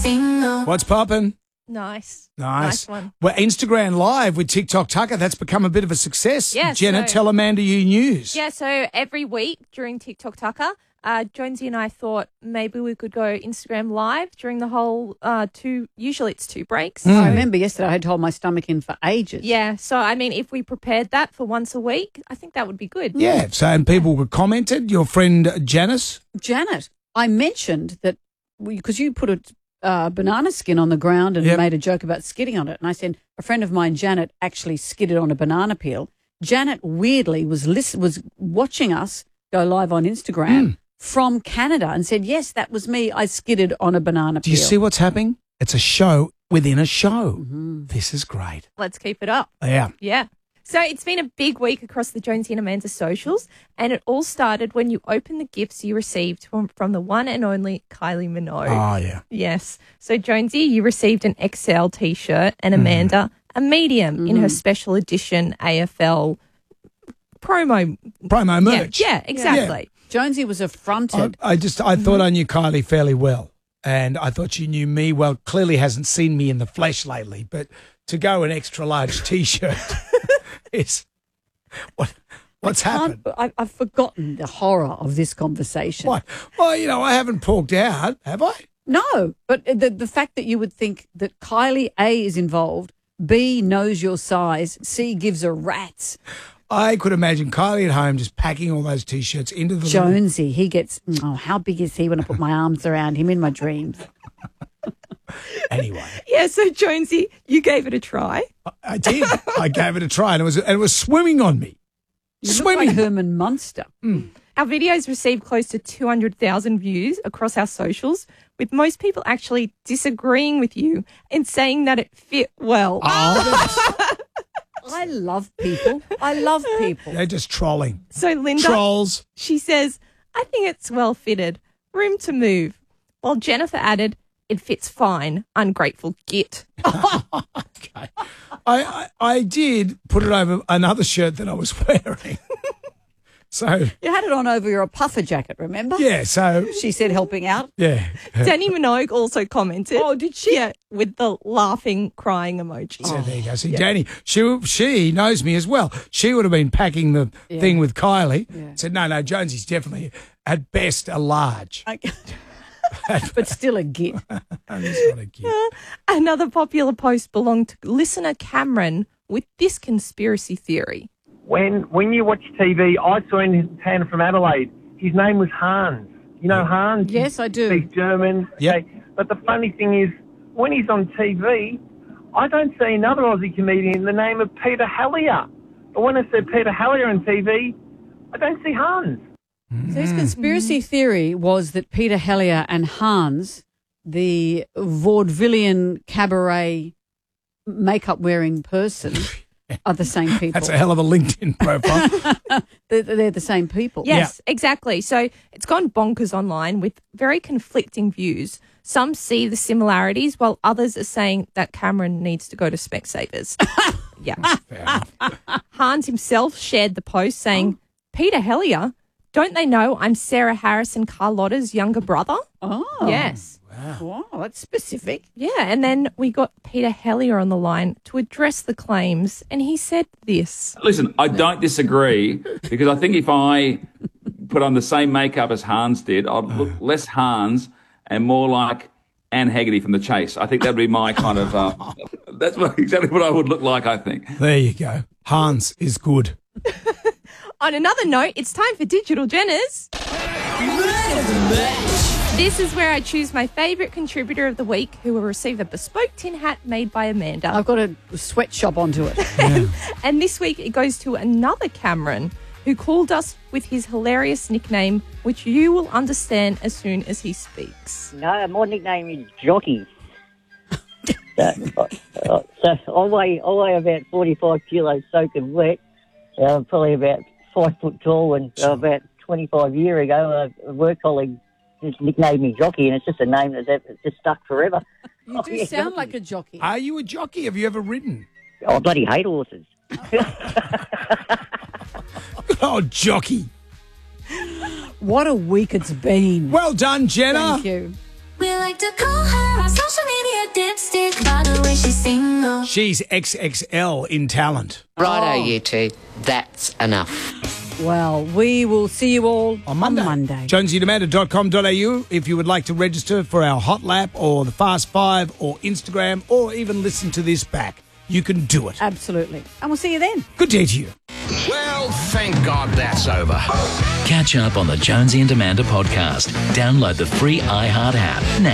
What's poppin'? Nice. Nice one. Well, Instagram Live with TikTok Tucker, that's become a bit of a success. Yeah, Jenna, so- tell Amanda you news. Yeah, so every week during TikTok Tucker, Jonesy and I thought maybe we could go Instagram Live during the whole usually it's 2 breaks. Mm. I remember yesterday I had to hold my stomach in for ages. Yeah, so I mean, if we prepared that for once a week, I think that would be good. Yeah, so and people were commented. Your friend Janice? Janet, I mentioned that because you put a banana skin on the ground and Yep. made a joke about skidding on it. And I said, a friend of mine, Janet, actually skidded on a banana peel. Janet weirdly was watching us go live on Instagram from Canada and said, yes, that was me. I skidded on a banana Do peel. you see what's happening? It's a show within a show. This is great. Let's keep it up. Yeah. Yeah. So it's been a big week across the Jonesy and Amanda socials, and it all started when you opened the gifts you received from the one and only Kylie Minogue. Oh, yeah. Yes. So, Jonesy, you received an XL T-shirt and Amanda a medium in her special edition AFL promo Merch. Yeah, exactly. Jonesy was affronted. I thought I knew Kylie fairly well, and I thought she knew me well. Clearly hasn't seen me in the flesh lately, but to go an extra large T-shirt is what's happened? I've forgotten the horror of this conversation. What? Well, I haven't porked out, have I? No, but the fact that you would think that Kylie, A, is involved, B, knows your size, C, gives a rat's. I could imagine Kylie at home just packing all those T-shirts into the Jonesy, he gets, how big is he when I put my arms around him in my dreams? Anyway, Yeah, so, Jonesy, you gave it a try. I did. I gave it a try, and it was swimming on me. You look Swimming. like Herman Munster. Our videos received close to 200,000 views across our socials, with most people actually disagreeing with you and saying that it fit well. I love people. I love people. They're just trolling. So, Linda, Trolls. she says, I think it's well fitted. Room to move. While Jennifer added, it fits fine. Ungrateful git. Okay. I did put it over another shirt that I was wearing. So, You had it on over your puffer jacket, remember? yeah, so, She said helping out. yeah. Danny Minogue also commented. Oh, did she? Yeah, with the laughing, crying emoji. So there you go. See, Danny, she knows me as well. She would have been packing the thing with Kylie. Yeah. Said, no, Jonesy's definitely, at best, a large. But still a git. He's not a kid. Another popular post belonged to listener Cameron with this conspiracy theory. When you watch TV, I saw in town from Adelaide. His name was Hans. You know Hans? Yes, I do. He speaks German. Yep. Okay. But the funny thing is, when he's on TV, I don't see another Aussie comedian in the name of Peter Hallier. But when I see Peter Hallier on TV, I don't see Hans. So his conspiracy theory was that Peter Hellier and Hans, the vaudevillian cabaret makeup-wearing person, are the same people. That's a hell of a LinkedIn profile. They're the same people. Yes, exactly. So it's gone bonkers online with very conflicting views. Some see the similarities while others are saying that Cameron needs to go to Specsavers. Yeah. Fair enough. Hans himself shared the post saying, Peter Hellier, don't they know I'm Sarah Harris and Carlotta's younger brother? Oh. Yes. Wow, that's specific. Yeah, and then we got Peter Hellier on the line to address the claims, and he said this. Listen, I don't disagree because I think if I put on the same makeup as Hans did, I'd look less Hans and more like Anne Haggerty from The Chase. I think that'd be my kind of, exactly what I would look like, I think. There you go. Hans is good. On another note, it's time for Digital Jenners. This is where I choose my favourite contributor of the week who will receive a bespoke tin hat made by Amanda. I've got a sweatshop onto it. And this week it goes to another Cameron who called us with his hilarious nickname, which you will understand as soon as he speaks. No, my nickname is Jockey. So I weigh about 45 kilos soaking wet. I'm probably about 5 foot tall, and about 25 years ago, a work colleague just nicknamed me Jockey, and it's just a name that's just stuck forever. You do sound like a jockey. Are you a jockey? Have you ever ridden? I bloody hate horses. Oh, jockey. What a week it's been. Well done, Jenna. Thank you. We like to call her our social She's XXL in talent. Righto, you two. That's enough. Well, we will see you all On Monday. JonesyDamanda.com.au if you would like to register for our Hot Lap or the Fast Five or Instagram or even listen to this back. You can do it. Absolutely. And we'll see you then. Good day to you. Well, thank God that's over. Catch up on the Jonesy and Amanda podcast. Download the free iHeart app now.